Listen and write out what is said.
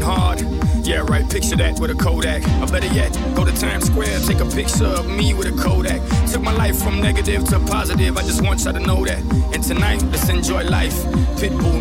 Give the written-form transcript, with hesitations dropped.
going hard. Yeah, right, picture that with a Kodak. Or better yet, go to Times Square, take a picture of me with a Kodak. Took my life from negative to positive, I just want y'all to know that. And tonight, let's enjoy life. Pitbull,